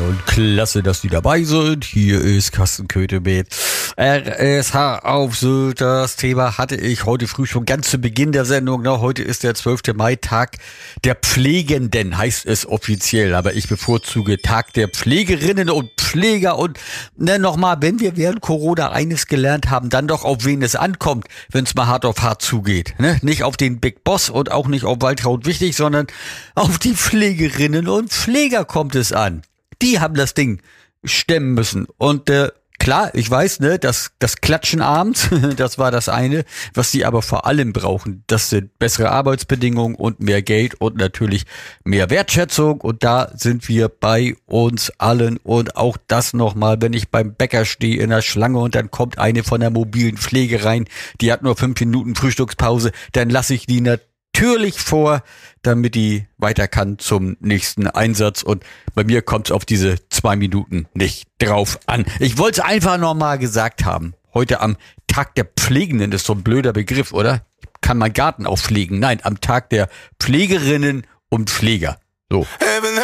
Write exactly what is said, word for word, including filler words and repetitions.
und klasse, dass Sie dabei sind. Hier ist Carsten Köthe mit R S H auf Sylt. Das Thema hatte ich heute früh schon ganz zu Beginn der Sendung. Na, heute ist der zwölfte Mai, Tag der Pflegenden, heißt es offiziell. Aber ich bevorzuge Tag der Pflegerinnen und Pfleger. Und ne, nochmal, wenn wir während Corona eines gelernt haben, dann doch auf wen es ankommt, wenn es mal hart auf hart zugeht. Ne? Nicht auf den Big Boss und auch nicht auf Waltraud Wichtig, sondern auf die Pflegerinnen und Pfleger kommt es an. Die haben das Ding stemmen müssen. Und äh, klar, ich weiß, ne, das, das Klatschen abends, das war das eine. Was sie aber vor allem brauchen, das sind bessere Arbeitsbedingungen und mehr Geld und natürlich mehr Wertschätzung. Und da sind wir bei uns allen. Und auch das nochmal, wenn ich beim Bäcker stehe in der Schlange und dann kommt eine von der mobilen Pflege rein, die hat nur fünf Minuten Frühstückspause, dann lasse ich die natürlich natürlich vor, damit die weiter kann zum nächsten Einsatz. Und bei mir kommt es auf diese zwei Minuten nicht drauf an. Ich wollte es einfach nochmal gesagt haben. Heute am Tag der Pflegenden, das ist so ein blöder Begriff, oder? Kann man Garten auch pflegen? Nein, am Tag der Pflegerinnen und Pfleger. So.